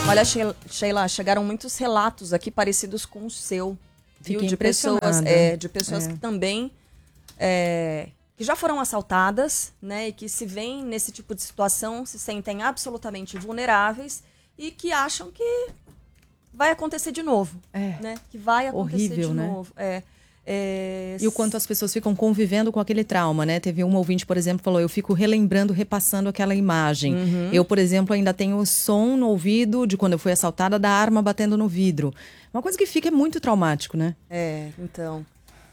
Olha, Sheila, chegaram muitos relatos aqui parecidos com o seu. Viu? De pessoas que também que já foram assaltadas, né? E que se veem nesse tipo de situação, se sentem absolutamente vulneráveis e que acham que vai acontecer de novo. Né? Que vai acontecer horrível, de né? novo. E o quanto as pessoas ficam convivendo com aquele trauma, né? Teve um ouvinte, por exemplo, que falou, eu fico relembrando, repassando aquela imagem. Eu, por exemplo, ainda tenho o som no ouvido de quando eu fui assaltada da arma batendo no vidro. Uma coisa que fica muito traumático, né? Então.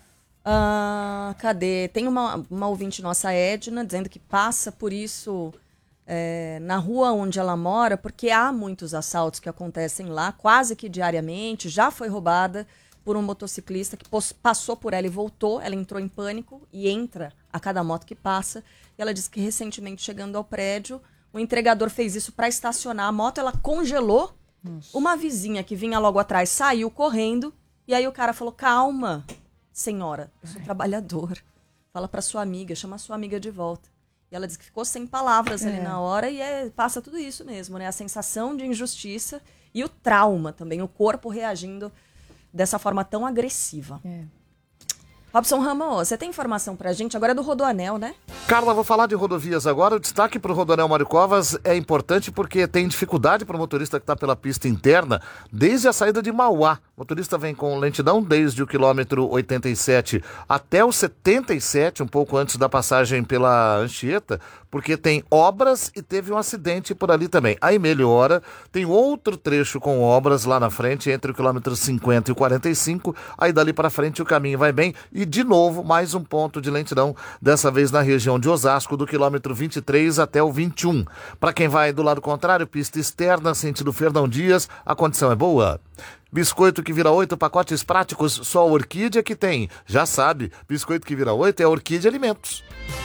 Cadê? Tem uma ouvinte nossa, Edna, dizendo que passa por isso na rua onde ela mora, porque há muitos assaltos que acontecem lá, quase que diariamente. Já foi roubada por um motociclista que passou por ela e voltou. Ela entrou em pânico e entra a cada moto que passa. E ela disse que recentemente, chegando ao prédio, o entregador fez isso para estacionar a moto. Ela congelou. Nossa. Uma vizinha que vinha logo atrás saiu correndo. E aí o cara falou, calma, senhora, eu sou trabalhador. Fala para sua amiga, chama a sua amiga de volta. E ela disse que ficou sem palavras ali na hora. E passa tudo isso mesmo, né? A sensação de injustiça e o trauma também, o corpo reagindo dessa forma tão agressiva. Robson Ramos, você tem informação pra gente? Agora é do Rodoanel, né? Carla, vou falar de rodovias agora. O destaque para o Rodoanel Mário Covas é importante porque tem dificuldade para o motorista que está pela pista interna desde a saída de Mauá. O motorista vem com lentidão desde o quilômetro 87 até o 77, um pouco antes da passagem pela Anchieta, porque tem obras e teve um acidente por ali também. Aí melhora, tem outro trecho com obras lá na frente, entre o quilômetro 50 e o 45, aí dali para frente o caminho vai bem. E de novo, mais um ponto de lentidão, dessa vez na região de Osasco, do quilômetro 23 até o 21. Para quem vai do lado contrário, pista externa, sentido Fernão Dias, a condição é boa. Biscoito que vira 8, pacotes práticos, só a Orquídea que tem. Já sabe, biscoito que vira 8 é Orquídea Alimentos.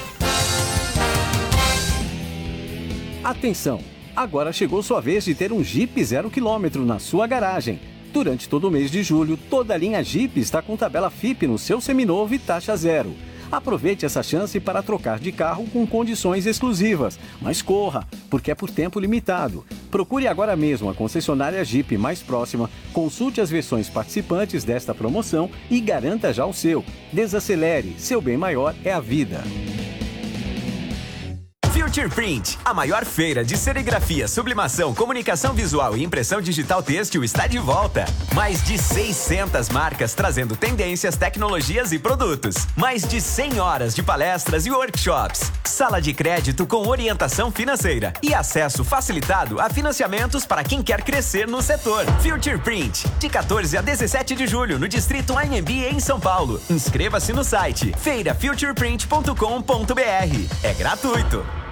Atenção! Agora chegou sua vez de ter um Jeep 0 km na sua garagem. Durante todo o mês de julho, toda a linha Jeep está com tabela FIP no seu seminovo e taxa zero. Aproveite essa chance para trocar de carro com condições exclusivas. Mas corra, porque é por tempo limitado. Procure agora mesmo a concessionária Jeep mais próxima, consulte as versões participantes desta promoção e garanta já o seu. Desacelere, seu bem maior é a vida. Future Print, a maior feira de serigrafia, sublimação, comunicação visual e impressão digital têxtil está de volta. Mais de 600 marcas trazendo tendências, tecnologias e produtos. Mais de 100 horas de palestras e workshops. Sala de crédito com orientação financeira e acesso facilitado a financiamentos para quem quer crescer no setor. Future Print, de 14 a 17 de julho no Distrito Anhembi em São Paulo. Inscreva-se no site feirafutureprint.com.br. É gratuito.